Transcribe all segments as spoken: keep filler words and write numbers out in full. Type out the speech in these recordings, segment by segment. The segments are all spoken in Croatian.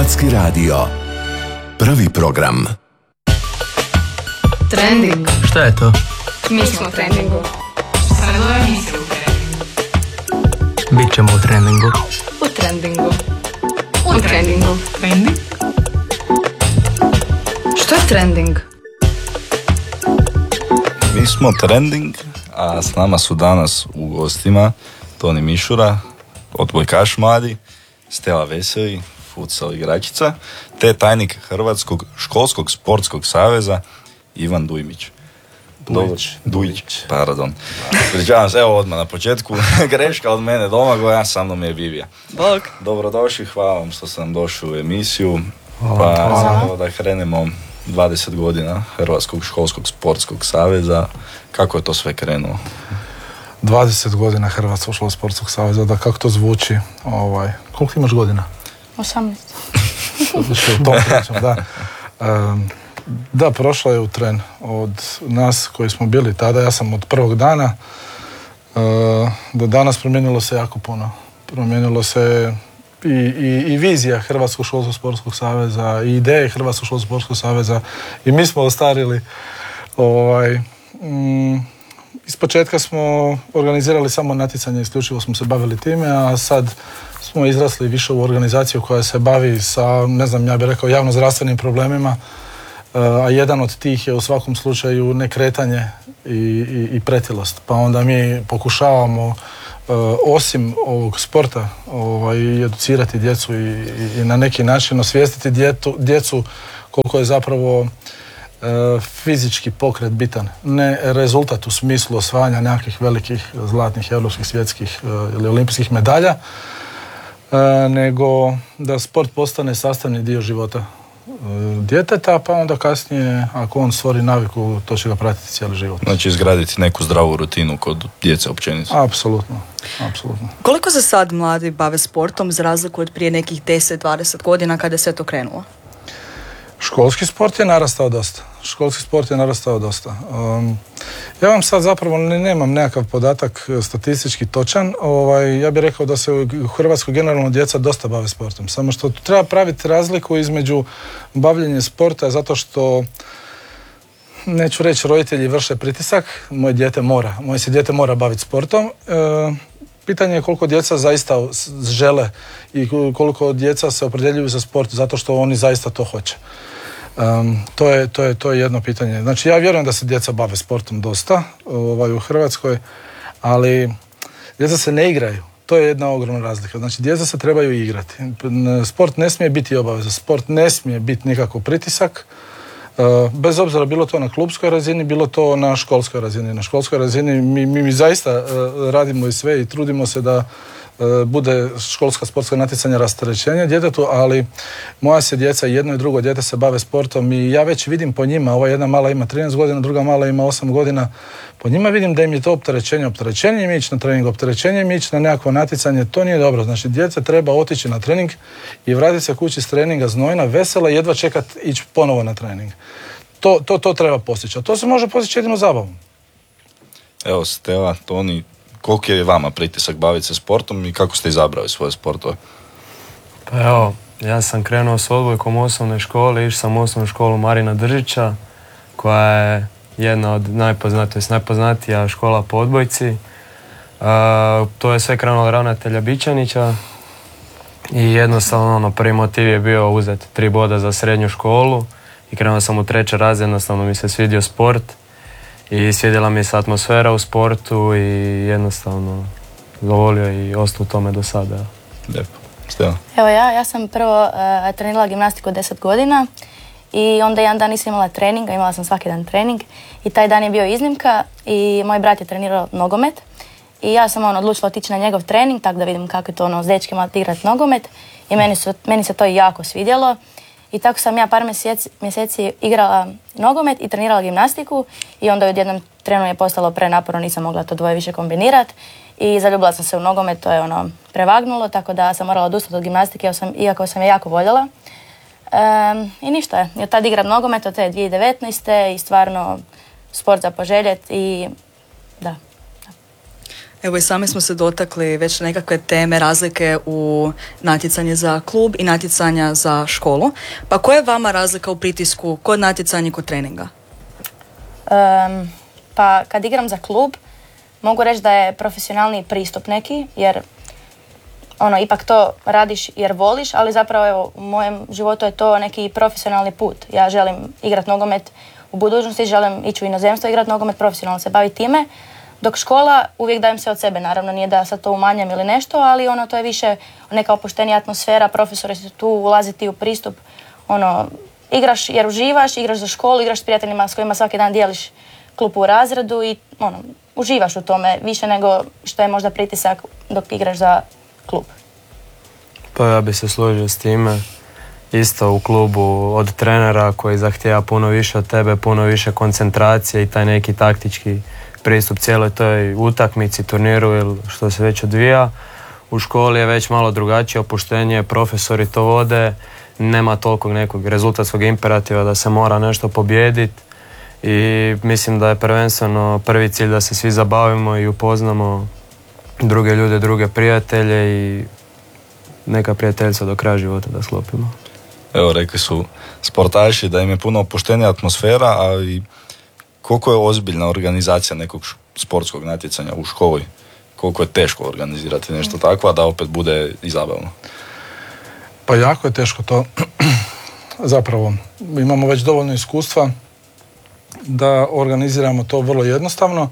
Hrvatski radio. Prvi program. Trending. Šta je to? Mi smo u trendingu. Sadova emisija u trendingu. Bićemo u trendingu. U trendingu. U trendingu. Trending? Što je trending? Mi smo trending, a s nama su danas u gostima Toni Mišura, odbojkaš mladi, Stela Veseli, futsal igračica, te tajnik Hrvatskog školskog sportskog saveza Ivan Dujmić. Dujić. Dujić, pardon. Pričavam se, evo odmah na početku, greška od mene doma, ja sa mnom je Vivija. Bog. Dobrodošli, hvala vam što ste nam došli u emisiju. Hvala. Pa Hvala. evo da krenemo dvadeset godina Hrvatskog školskog sportskog saveza. Kako je to sve krenulo? dvadeset godina Hrvatskog školskog sportskog saveza, da kako to zvuči, ovaj, koliko imaš godina? osamnaest. Više u tom pričam, da. Um, da, prošla je u tren od nas koji smo bili tada, ja sam od prvog dana uh, do danas promijenilo se jako puno. Promijenilo se i, i, i vizija Hrvatskog školskog sportskog saveza, i ideje Hrvatskog školskog sportskog saveza, i mi smo ostarili. Ovaj, mm, iz početka smo organizirali samo natjecanje, isključivo smo se bavili time, a sad smo izrasli više u organizaciju koja se bavi sa, ne znam, ja bih rekao, javnozdravstvenim problemima, a jedan od tih je u svakom slučaju nekretanje i, i, i pretilost. Pa onda mi pokušavamo, osim ovog sporta, ovaj, educirati djecu i, i, i na neki način osvijestiti djetu, djecu koliko je zapravo fizički pokret bitan. Ne rezultat u smislu osvajanja nekakvih velikih zlatnih, europskih, svjetskih ili olimpijskih medalja, nego da sport postane sastavni dio života djeteta, pa onda kasnije, ako on stvori naviku, to će ga pratiti cijeli život. Znači izgraditi neku zdravu rutinu kod djece općenito. Apsolutno, apsolutno. Koliko se sad mladi bave sportom za razliku od prije nekih deset do dvadeset godina kada je sve to krenulo? Školski sport je narastao dosta. Školski sport je narastao dosta. Um, ja vam sad zapravo ne, nemam nekakav podatak statistički točan. Ovaj, ja bih rekao da se u Hrvatskoj generalno djeca dosta bave sportom. Samo što treba praviti razliku između bavljenja sporta zato što, neću reći roditelji vrše pritisak, moje dijete mora, moje se dijete mora baviti sportom. E, pitanje je koliko djeca zaista žele i koliko djeca se opredjeljuju za sport zato što oni zaista to hoće. Um, to, je, to, je, to je jedno pitanje. Znači ja vjerujem da se djeca bave sportom dosta ovaj, u Hrvatskoj, ali djeca se ne igraju. To je jedna ogromna razlika. Znači djeca se trebaju igrati. Sport ne smije biti obaveza. Sport ne smije biti nikakav pritisak. Uh, bez obzira bilo to na klubskoj razini, bilo to na školskoj razini. Na školskoj razini mi, mi, mi zaista uh, radimo i sve i trudimo se da bude školska sportska natjecanja rasterećenja djetetu, ali moja se djeca, jedno i drugo dijete se bave sportom i ja već vidim po njima, ova jedna mala ima trinaest godina, druga mala ima osam godina, po njima vidim da im je to opterećenje, opterećenje im ići na trening, opterećenje im ići na nekakvo natjecanje, to nije dobro. Znači djeca treba otići na trening i vratiti se kući s treninga znojna, vesela i jedva čekat ići ponovo na trening. To, to, to treba postići, a to se može postići jedino zabavom. Evo Stela, Toni, koliko je vama pritisak baviti se sportom i kako ste izabrali svoje sportove? Pa evo, ja sam krenuo s odbojkom u osnovnoj školi, išao sam u osnovnu školu Marina Držića, koja je jedna od najpoznatijih, najpoznatija škola po odbojci. Uh, to je sve krenulo ravnatelja Bičanića i jednostavno ono, prvi motiv je bio uzeti tri boda za srednju školu i krenuo sam u treći razred, jednostavno mi se svidio sport. I svidjela mi se atmosfera u sportu i jednostavno zavolio i ostao u tome do sada. Lijepo. Stela? Evo ja, ja sam prvo uh, trenirala gimnastiku deset godina i onda jedan dan nisam imala treninga, imala sam svaki dan trening i taj dan je bio iznimka i moj brat je trenirao nogomet i ja sam ono, odlučila otići na njegov trening tako da vidim kako je to ono, s dečkima igrati nogomet i meni, su, meni se to jako svidjelo. I tako sam ja par mjeseci, mjeseci igrala nogomet i trenirala gimnastiku i onda u jednom trenu je postalo prenaporno, nisam mogla to dvoje više kombinirati i zaljubila sam se u nogomet, to je ono prevagnulo, tako da sam morala odustati od gimnastike, iako sam je jako voljela. Um, I ništa je, od tad igram nogomet od te dvije tisuće devetnaeste i stvarno sport za poželjet i da. Evo i sami smo se dotakli već nekakve teme, razlike u natjecanje za klub i natjecanja za školu. Pa koja je vama razlika u pritisku kod natjecanja i kod treninga? Um, pa kad igram za klub, mogu reći da je profesionalni pristup neki, jer ono, ipak to radiš jer voliš, ali zapravo evo, u mojem životu je to neki profesionalni put. Ja želim igrati nogomet u budućnosti, želim ići u inozemstvo igrati nogomet, profesionalno se baviti time. Dok škola, uvijek dajem sve od sebe, naravno, nije da sad to umanjam ili nešto, ali ono, to je više neka opuštenija atmosfera, profesori su tu, ulaziti u pristup, ono, igraš jer uživaš, igraš za školu, igraš s prijateljima s kojima svaki dan dijeliš klupu u razredu i ono, uživaš u tome više nego što je možda pritisak dok igraš za klub. Pa ja bi se složio s time. Isto u klubu od trenera koji zahtijeva puno više od tebe, puno više koncentracije i taj neki taktički pristup cijeloj toj utakmici, turniru ili što se već odvija. U školi je već malo drugačije opuštenje, profesori to vode, nema toliko nekog rezultatskog imperativa da se mora nešto pobijediti i mislim da je prvenstveno prvi cilj da se svi zabavimo i upoznamo druge ljude, druge prijatelje i neka prijateljstva do kraja života da sklopimo. Evo, rekli su sportaši da im je puno opuštenija atmosfera, a i koliko je ozbiljna organizacija nekog sportskog natjecanja u školi, koliko je teško organizirati nešto takvo, a da opet bude i zabavno. Pa jako je teško to. Zapravo, imamo već dovoljno iskustva da organiziramo to vrlo jednostavno,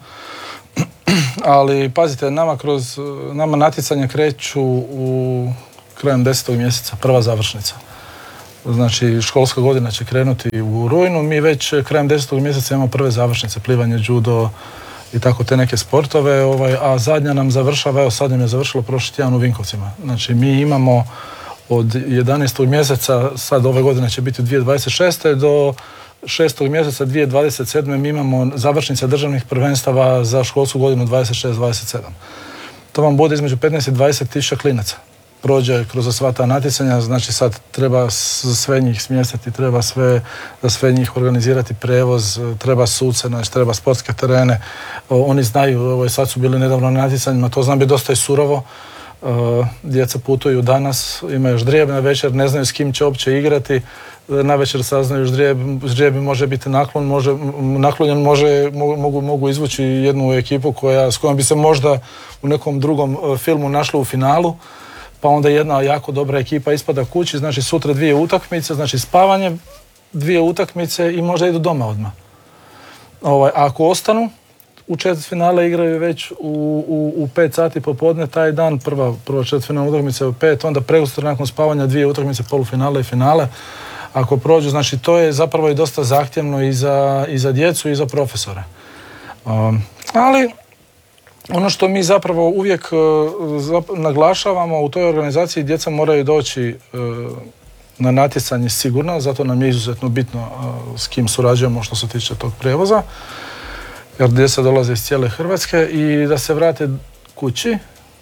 ali pazite, nama kroz, nama natjecanja kreću u krajem desetog mjeseca, prva završnica. Znači, školska godina će krenuti u rujnu, mi već krajem desetog mjeseca imamo prve završnice, plivanje, judo i tako te neke sportove, ovaj, a zadnja nam završava, evo sad nam je završilo prošli tjedan u Vinkovcima. Znači, mi imamo od jedanaestog mjeseca, sad ove godine će biti dvije tisuće dvadeset šeste do šestog mjeseca dvije tisuće dvadeset sedme mi imamo završnice državnih prvenstava za školsku godinu dvadeset šest dvadeset sedam. To vam bude između petnaest i dvadeset tisuća klinaca. Prođe kroz sva ta natjecanja, znači sad treba sve njih smjestiti, treba sve, za sve njih organizirati prevoz, treba suce, znači treba sportske terene. Oni znaju, ovo, sad su bili nedavno na natjecanjima, to znam bi dosta i surovo. Djeca putuju danas, imaju ždrijeb na večer, ne znaju s kim će uopće igrati. Na večer saznaju ždrijeb, ždrijeb može biti naklon, može, naklonjen, može, mogu, mogu izvući jednu ekipu koja, s kojom bi se možda u nekom drugom filmu našlo u finalu. Pa onda jedna jako dobra ekipa ispada kući, znači sutra dvije utakmice, znači spavanje, dvije utakmice i možda idu doma odmah. Ovaj, a ako ostanu, u četvrtfinale igraju već u, u, u pet sati popodne taj dan, prva, prva četvrtfinalna utakmica je u pet, onda prekosutra nakon spavanja dvije utakmice, polufinale i finale. Ako prođu, znači to je zapravo i dosta zahtjevno i za, i za djecu i za profesore. Um, ali ono što mi zapravo uvijek uh, naglašavamo u toj organizaciji, djeca moraju doći uh, na natjecanje sigurno, zato nam je izuzetno bitno uh, s kim surađujemo što se tiče tog prijevoza, jer djeca dolaze iz cijele Hrvatske i da se vrate kući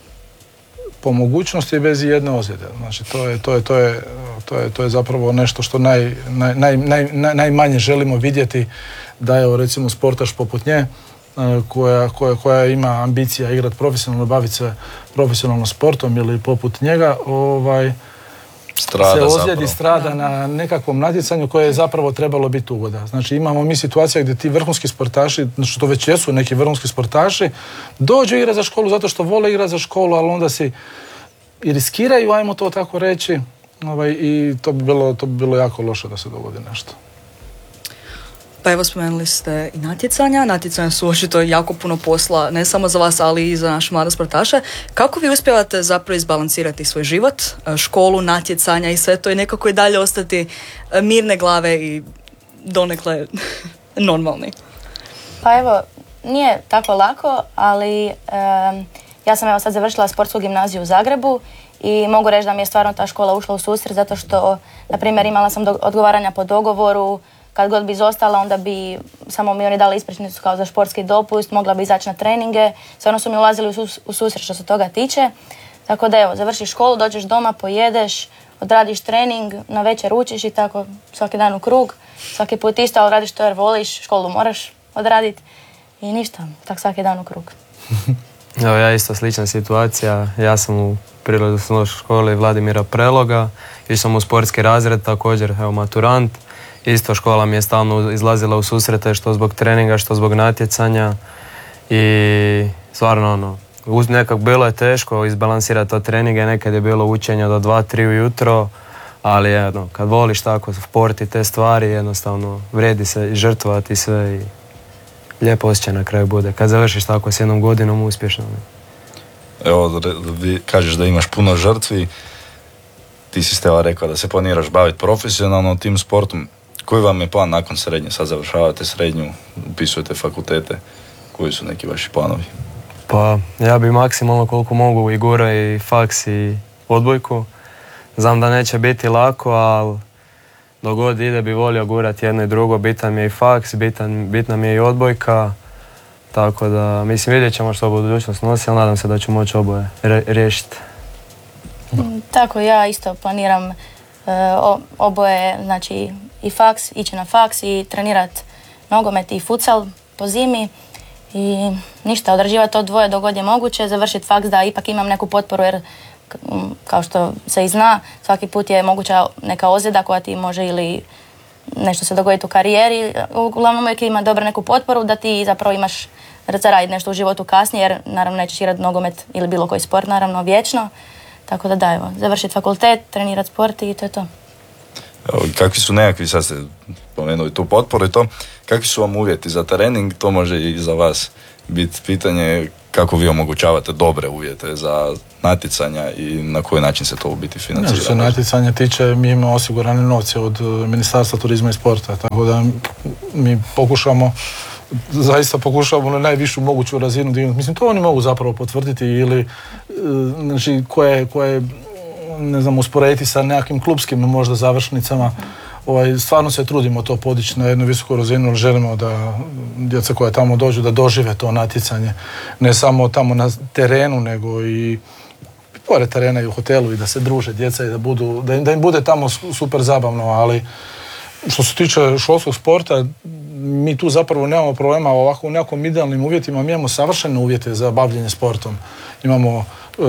po mogućnosti bez jedne ozljede. Znači to je, to je, to je, to je, to je zapravo nešto što naj, naj, naj, naj, najmanje želimo vidjeti, da je recimo sportaš poput nje koja, koja, koja ima ambicija igrati profesionalno, baviti se profesionalno sportom ili poput njega, ovaj, strada se ozljedi, zapravo. strada na nekakvom natjecanju koje je zapravo trebalo biti ugoda. Znači imamo mi situacija gdje ti vrhunski sportaši, što već jesu neki vrhunski sportaši, dođu igrati za školu zato što vole igrati za školu, ali onda si i riskiraju, ajmo to tako reći, ovaj, i to bi, bilo, to bi bilo jako loše da se dogodi nešto. Pa evo, spomenuli ste i natjecanja. Natjecanja su očito jako puno posla, ne samo za vas, ali i za naše mlade sportaše. Kako vi uspijevate zapravo izbalansirati svoj život, školu, natjecanja i sve to i nekako i dalje ostati mirne glave i donekle normalni? Pa evo, nije tako lako, ali um, ja sam evo sad završila sportsku gimnaziju u Zagrebu i mogu reći da mi je stvarno ta škola ušla u susret zato što, na primjer, imala sam do- odgovaranja po dogovoru. Kad god bi izostala, onda bi samo mi oni dali ispričnicu kao za športski dopust, mogla bi izaći na treninge. Stvarno su mi ulazili u, sus, u susret što se toga tiče. Tako da evo, završiš školu, dođeš doma, pojedeš, odradiš trening, na večer učiš i tako svaki dan u krug. Svaki put isto, ali radiš to jer voliš, školu moraš odraditi i ništa, tako svaki dan u krug. Evo ja isto slična situacija, ja sam u prirodoslovnoj školi Vladimira Preloga, išao sam u sportski razred, također evo maturant. Isto škola mi je stalno izlazila u susrete što zbog treninga, što zbog natjecanja i stvarno ono, uz nekak bilo je teško izbalansirati to treninge, nekad je bilo učenja do dva tri ujutro, ali jedno, kad voliš tako sport i te stvari, jednostavno vredi se žrtvovati sve i lijepo osjećaj na kraju bude. Kad završiš tako s jednom godinom uspješno. Evo, vi kažeš da imaš puno žrtvi, ti si Stela rekla da se planiraš baviti profesionalno tim sportom. Koji vam je plan nakon srednje? Sad završavate srednju, upisujete fakultete. Koji su neki vaši planovi? Pa ja bi maksimalno koliko mogu i gura i faks i odbojku. Znam da neće biti lako, ali dok god ide bi volio gurati jedno i drugo. Bitan mi je i faks, bitan, bitna mi je i odbojka. Tako da, mislim, vidjet ćemo što budućnost nosi, ali nadam se da ću moći oboje riješiti. Tako, ja isto planiram oboje, znači i faks, ići na faks i trenirati nogomet i futsal po zimi i ništa, odrađivati to dvoje dok god je moguće, završiti faks da ipak imam neku potporu jer kao što se i zna, svaki put je moguća neka ozljeda koja ti može ili nešto se dogoditi u karijeri. Uglavnom uvijek ima dobro neku potporu da ti zapravo imaš zaraditi nešto u životu kasnije jer naravno nećeš igrati nogomet ili bilo koji sport naravno vječno. Tako da da, evo, završiti fakultet, trenirati sport i to je to. Evo, kakvi su nekakvi, sad ste pomenuli tu potporu i to, kakvi su vam uvjeti za trening, to može i za vas biti pitanje kako vi omogućavate dobre uvjete za natjecanja i na koji način se to u biti financira. Što se natjecanja tiče, mi imamo osigurane novce od Ministarstva turizma i sporta, tako da mi pokušamo, zaista pokušavamo na najvišu moguću razinu dignuti. Mislim, to oni mogu zapravo potvrditi ili znači, koje, koje ne znam, usporediti sa nekakvim klupskim možda završnicama. Ovaj, stvarno se trudimo to podići na jednu visoku razinu, želimo da djeca koja tamo dođu da dožive to natjecanje. Ne samo tamo na terenu, nego i pored terena i u hotelu i da se druže djeca i da, budu, da, im, da im bude tamo super zabavno, ali što se tiče školskog sporta, mi tu zapravo nemamo problema ovako u nekom idealnim uvjetima, mi imamo savršene uvjete za bavljenje sportom. Imamo,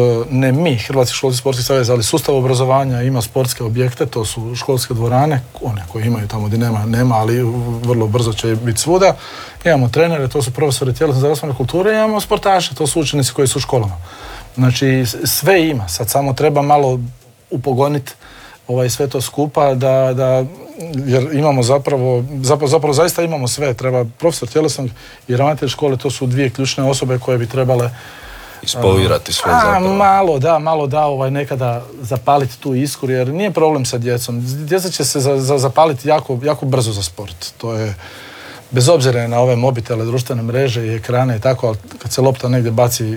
ne mi, Hrvatski školski sportski savez, ali sustav obrazovanja ima sportske objekte, to su školske dvorane, one koje imaju tamo gdje nema, nema, ali vrlo brzo će biti svuda. Imamo trenere, to su profesori tjelesne zdravstvene kulture, imamo sportaše, to su učenici koji su u školama. Znači, sve ima, sad samo treba malo upogoniti ovaj, sve to skupa, da, da, jer imamo zapravo, zapravo, zapravo zaista imamo sve, treba profesor tjelesnog i ravnatelj škole, to su dvije ključne osobe koje bi trebale ispolirati sve a, zapravo. Malo da, malo da ovaj, nekada zapaliti tu iskru, jer nije problem sa djecom. Djeca će se za, za, zapaliti jako, jako brzo za sport. To je, bez obzira na ove mobitele, društvene mreže i ekrane i tako, ali kad se lopta negdje baci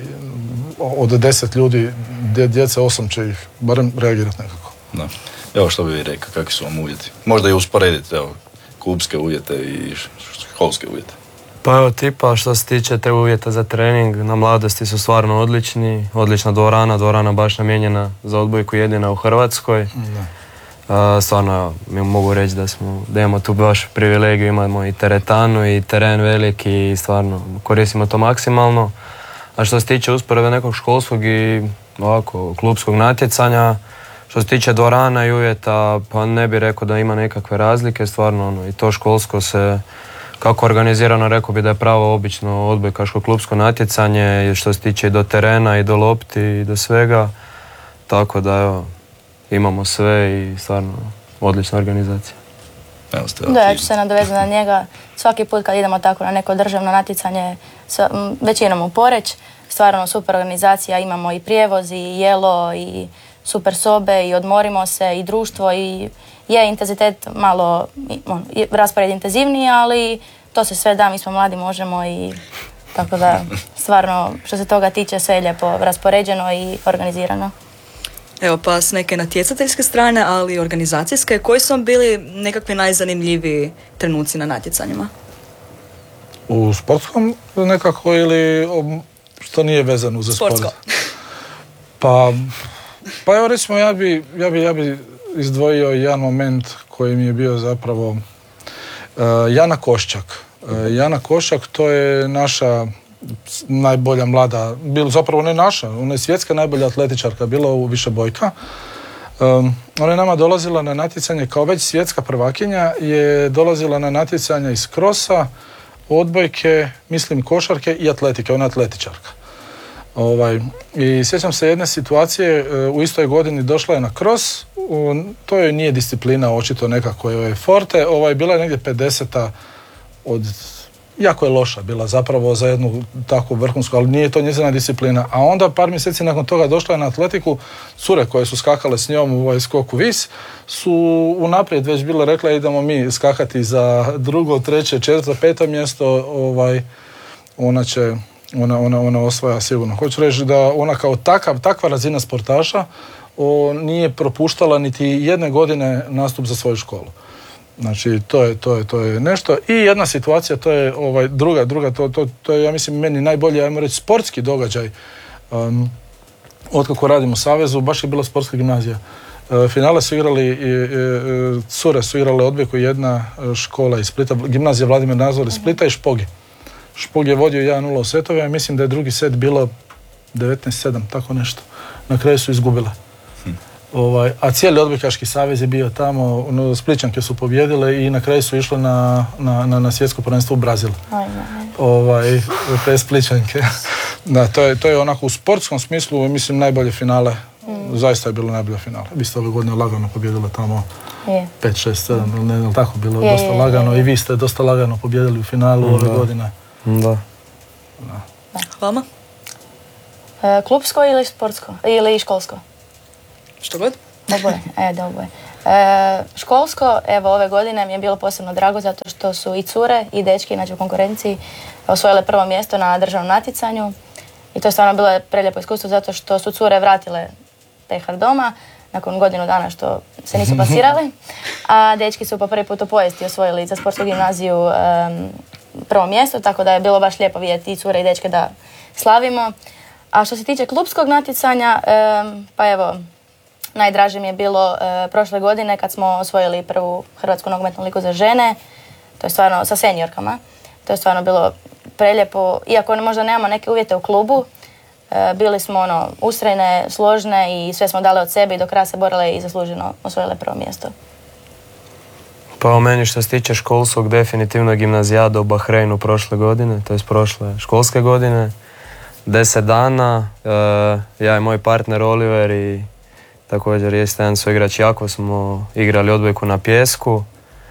od deset ljudi, djece osam će ih barem reagirati nekako. Da. Evo što bi vi rekao, kakvi su vam uvjeti? Možda i usporediti, evo, klubske uvjete i školske uvjete. Pa evo tipa što se tiče te uvjeta za trening, na Mladosti su stvarno odlični, odlična dvorana, dvorana baš namijenjena za odbojku, jedina u Hrvatskoj. Da. Uh, stvarno mi mogu reći da smo, da imamo tu baš privilegiju, imamo i teretanu i teren veliki i stvarno koristimo to maksimalno. A što se tiče usporedbe nekog školskog i ovako klubskog natjecanja, što se tiče dvorana i uvjeta, pa ne bih rekao da ima nekakve razlike, stvarno ono, i to školsko se kako organizirano, rekao bi da je pravo obično odbojkaško klubsko natjecanje, što se tiče i do terena i do lopti i do svega, tako da evo, imamo sve i stvarno odlična organizacija. Evo ste, da, ja ću se nadovezati na njega. Svaki put kad idemo tako na neko državno natjecanje, većinom u Poreč, stvarno super organizacija, imamo i prijevoz i jelo i super sobe i odmorimo se i društvo i je intenzitet malo, on, raspored intenzivniji, ali to se sve da, mi smo mladi, možemo i tako da stvarno što se toga tiče sve je lijepo raspoređeno i organizirano. Evo pa s neke natjecateljske strane, ali i organizacijske, koji su vam bili nekakvi najzanimljiviji trenuci na natjecanjima? U sportskom nekako ili što nije vezano za sport? Sportsko. Pa, pa evo recimo ja bi, ja bi, ja bi izdvojio jedan moment koji mi je bio zapravo uh, Jana Koščak. Uh, Jana Koščak to je naša najbolja mlada, bilo zapravo ne naša, ona je svjetska najbolja atletičarka, bila u Višebojka. Um, ona je nama dolazila na natjecanje kao već svjetska prvakinja, je dolazila na natjecanja iz krosa, odbojke, mislim košarke i atletike, ona je atletičarka. Ovaj, i sjećam se jedne situacije, u istoj godini došla je na kros, to joj nije disciplina, očito nekako je forte, ovaj, bila je negdje pedeseta od, jako je loša bila zapravo za jednu takvu vrhunsku, ali nije to njezina disciplina. A onda par mjeseci nakon toga došla je na atletiku, cure koje su skakale s njom u ovaj skoku vis, su unaprijed već bile rekle idemo mi skakati za drugo, treće, četvrto, peto mjesto, ovaj, ona će Ona, ona, ona osvaja sigurno. Hoću reći da ona kao takav, takva razina sportaša o, nije propuštala niti jedne godine nastup za svoju školu. Znači, to je, to je, to je nešto. I jedna situacija, to je ovaj, druga, druga to, to, to je, ja mislim, meni najbolji, ajmo reći, sportski događaj. Um, otkako radim u Savezu, baš je bila sportska gimnazija. Uh, finale su igrali, i, i, cure su igrale odbojku, jedna škola iz Splita, gimnazija Vladimir Nazor iz Splita i Špogi. Špog je vodio jedan nula u setove, a mislim da je drugi set bilo devetnaest sedam, tako nešto. Na kraju su izgubile. Hm. Ovaj, a cijeli odbojkaški savez je bio tamo, no, Splićanke su pobjedile i na kraju su išle na, na, na, na svjetsko prvenstvo u Brazilu. Ovaj, te Splićanke. Da, to je, to je onako u sportskom smislu, mislim, najbolje finale. Mm. Zaista je bilo najbolje finale. Vi ste ove godine lagano pobjedile tamo pet, šest, sedam, ne znam, tako bilo je, dosta je, lagano je, je. I vi ste dosta lagano pobjedili u finalu mm, ove da. godine. Da. Da. Vama? E, klubsko ili sportsko? Ili školsko? Što god? Oboje, e, da oboje. E, školsko, evo, ove godine mi je bilo posebno drago zato što su i cure i dečki, znači u konkurenciji, osvojile prvo mjesto na državnom natjecanju. I to je stvarno bilo prelijepo iskustvo zato što su cure vratile pehar doma nakon godinu dana što se nisu plasirali, a dečki su po prvi put u povijesti osvojili za sportsku gimnaziju um, prvo mjesto, tako da je bilo baš lijepo vidjeti i cure i dečke da slavimo. A što se tiče klubskog natjecanja, um, pa evo, najdraže mi je bilo uh, prošle godine kad smo osvojili prvu Hrvatsku nogometnu ligu za žene, to je stvarno sa seniorkama, to je stvarno bilo prelijepo, iako možda nemamo neke uvjete u klubu, e, bili smo ono, ustrajne, složne i sve smo dali od sebe i do kraja se borile i zasluženo osvojile prvo mjesto. Pa o meni što se tiče školskog, definitivno gimnazijada u Bahreinu prošle godine, to je prošle školske godine, deset dana, e, ja i moj partner Oliver i također jeste jedan suigrač Jako smo igrali odbojku na pijesku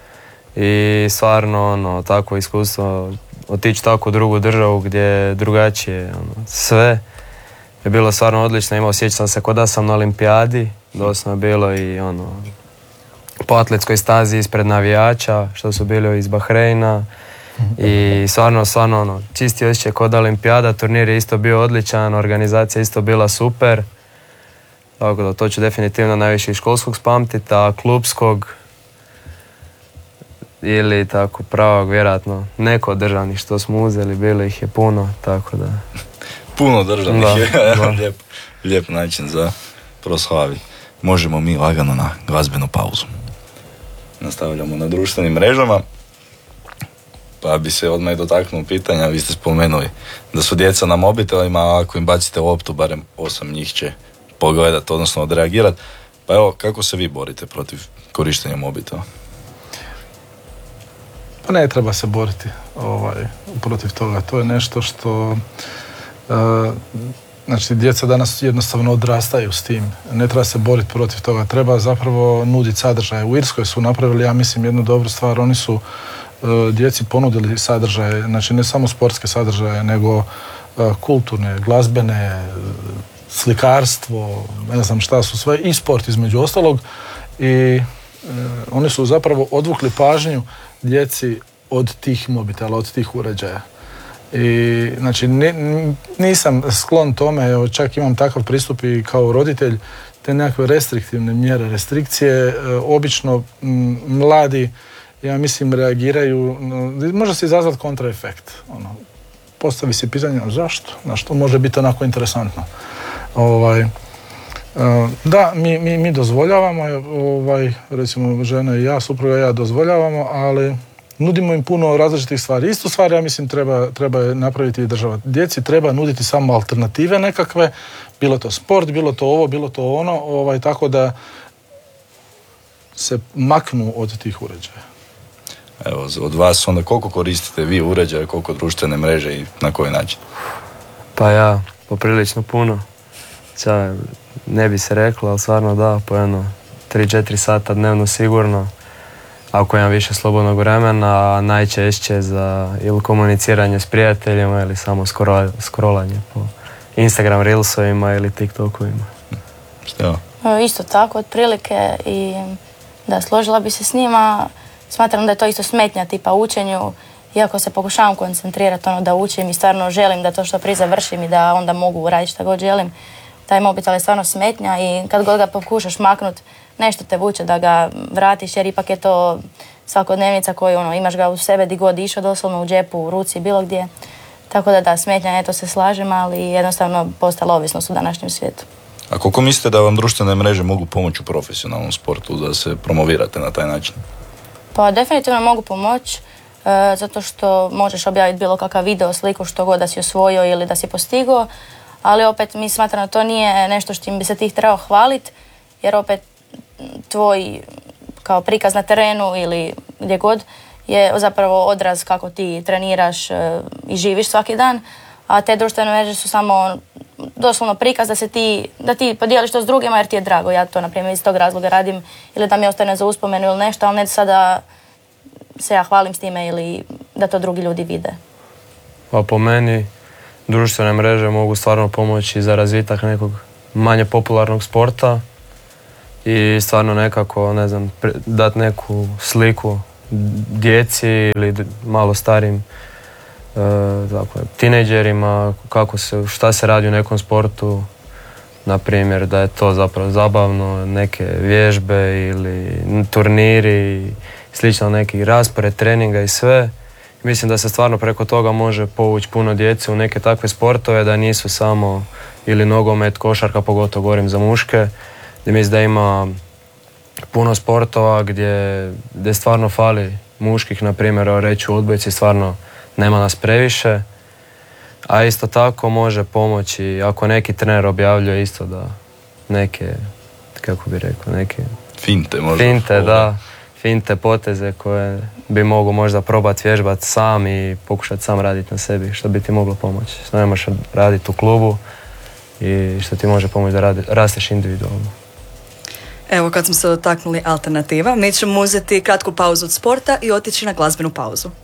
i stvarno ono, takvo iskustvo, otići tako u drugu državu gdje je drugačije ono, sve je bilo stvarno odlično. Imao, sjećam se kod da sam na olimpijadi, doslovno je bilo i ono, po atletskoj stazi ispred navijača što su bili iz Bahreina i stvarno, stvarno ono, čisti osjećaj kod olimpijada, turnir je isto bio odličan, organizacija je isto bila super, tako da to ću definitivno najviše iz školskog spamtiti, a klubskog ili tako pravog, vjerojatno neko državnih što smo uzeli, bilo ih je puno, tako da... Puno državnih je, lijep, lijep način za proslavi. Možemo mi lagano na glazbenu pauzu. Nastavljamo na društvenim mrežama, pa bi se odmah dotaknuo pitanja, vi ste spomenuli da su djeca na mobitelima, a ako im bacite loptu, barem osam njih će pogledati, odnosno odreagirati. Pa evo, kako se vi borite protiv korištenja mobitela? Pa ne treba se boriti ovaj, protiv toga. To je nešto što... Uh, znači, djeca danas jednostavno odrastaju s tim. Ne treba se boriti protiv toga. Treba zapravo nuditi sadržaje. U Irskoj su napravili, ja mislim, jednu dobru stvar. Oni su uh, djeci ponudili sadržaje, znači ne samo sportske sadržaje, nego uh, kulturne, glazbene, slikarstvo, ne znam šta su sve, i sport između ostalog. I uh, oni su zapravo odvukli pažnju djeci od tih mobitela, od tih uređaja. I, znači, ne, nisam sklon tome, evo, čak imam takav pristup i kao roditelj, te nekakve restriktivne mjere, restrikcije, e, obično m, mladi, ja mislim, reagiraju, no, može se izazvati kontraefekt. Ono, postavi si pitanje, zašto? Znaš, to može biti onako interesantno. Ovaj, e, da, mi, mi, mi dozvoljavamo, ovaj, recimo žena i ja, supruga i ja dozvoljavamo, ali nudimo im puno različitih stvari. Istu stvar, ja mislim, treba, treba napraviti i država. Djeci treba nuditi samo alternative nekakve, bilo to sport, bilo to ovo, bilo to ono, ovaj, tako da se maknu od tih uređaja. Evo, od vas onda koliko koristite vi uređaje, koliko društvene mreže i na koji način? Pa ja, poprilično puno. Ča, ne bi se reklo, ali stvarno da, po jedno tri četiri sata dnevno sigurno. Ako imam više slobodnog vremena, a najčešće za ili komuniciranje s prijateljima ili samo scrollanje po Instagram Reelsovima ili TikTokovima. Što? Isto tako, otprilike, i da, složila bi se s njima. Smatram da je to isto smetnja tipa učenju, iako se pokušavam koncentrirati ono da učim i stvarno želim da to što prije završim i da onda mogu raditi šta god želim. Taj mobitel je stvarno smetnja i kad god ga pokušaš maknut, nešto te vuče da ga vratiš, jer ipak je to svakodnevnica koju ono, imaš ga u sebe di god išao, doslovno u džepu, u ruci, bilo gdje. Tako da da, smetnja, eto se slažem, ali jednostavno postala ovisnost u današnjem svijetu. A koliko mislite da vam društvene mreže mogu pomoći u profesionalnom sportu, da se promovirate na taj način? Pa definitivno mogu pomoći, e, zato što možeš objaviti bilo kakav video, sliku, što god da si osvojio ili da si postigao, ali opet mi smatram da to nije nešto što im bi se ti trebao hvaliti, jer opet tvoj kao prikaz na terenu ili gdje god je zapravo odraz kako ti treniraš e, i živiš svaki dan, a te društvene mreže su samo doslovno prikaz da se ti, da ti podijeliš to s drugima jer ti je drago. Ja to, na primjer, iz tog razloga radim ili da mi ostane za uspomenu ili nešto, ali ne sada se ja hvalim s time ili da to drugi ljudi vide. Pa po meni društvene mreže mogu stvarno pomoći za razvitak nekog manje popularnog sporta i stvarno nekako, ne znam, dati neku sliku djeci ili malo starim e, dakle, tinejdžerima, kako se, šta se radi u nekom sportu, na primjer da je to zapravo zabavno, neke vježbe ili turniri, slično neki raspored treninga i sve. Mislim da se stvarno preko toga može povući puno djece u neke takve sportove, da nisu samo ili nogomet, košarka, pogotovo govorim za muške, gdje mislim da ima puno sportova gdje, gdje stvarno fali muških, na primjer, reći u odbojci stvarno nema nas previše, a isto tako može pomoći ako neki trener objavljuje isto da neke, kako bi rekao, neke finte, možda. Finte, da, finte, poteze koje bi mogu možda probati vježbati sam i pokušati sam raditi na sebi, što bi ti moglo pomoći. Što ne možeš raditi u klubu i što ti može pomoći da radi, rasteš individualno. Evo, kad smo se dotaknuli alternativa, mi ćemo uzeti kratku pauzu od sporta i otići na glazbenu pauzu.